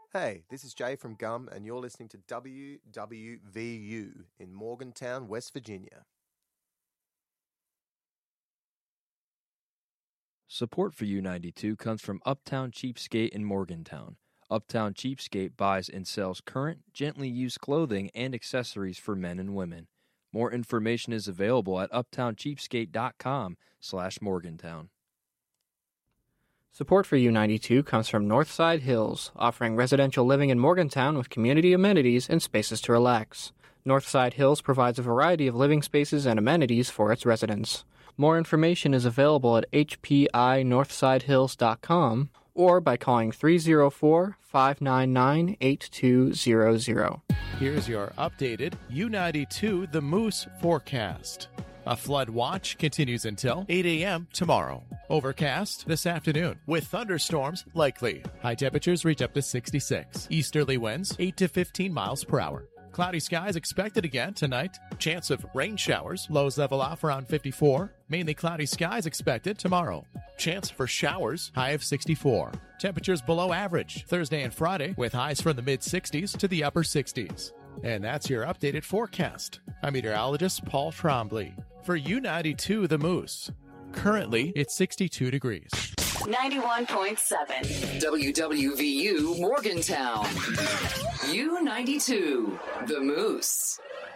Hey, this is Jay from Gum, and you're listening to WWVU in Morgantown, West Virginia. Support for U92 comes from Uptown Cheapskate in Morgantown. Uptown Cheapskate buys and sells current, gently used clothing and accessories for men and women. More information is available at uptowncheapskate.com/Morgantown. Support for U92 comes from Northside Hills, offering residential living in Morgantown with community amenities and spaces to relax. Northside Hills provides a variety of living spaces and amenities for its residents. More information is available at hpinorthsidehills.com or by calling 304-599-8200. Here's your updated U92 The Moose forecast. A flood watch continues until 8 a.m. tomorrow. Overcast this afternoon with thunderstorms likely. High temperatures reach up to 66. Easterly winds 8 to 15 miles per hour. Cloudy skies expected again tonight. Chance of rain showers. Lows level off around 54. Mainly cloudy skies expected tomorrow. Chance for showers. High of 64. Temperatures below average Thursday and Friday with highs from the mid-60s to the upper 60s. And that's your updated forecast. I'm meteorologist Paul Trombley for U92 The Moose. Currently, it's 62 degrees. 91.7 WWVU Morgantown. U92 The Moose.